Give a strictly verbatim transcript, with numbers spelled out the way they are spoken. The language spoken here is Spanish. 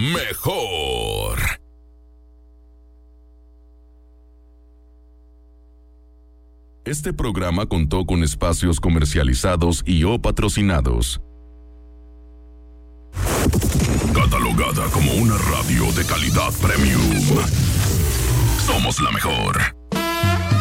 mejor. Este programa contó con espacios comercializados y o patrocinados. Catalogada como una radio de calidad premium. Somos la mejor.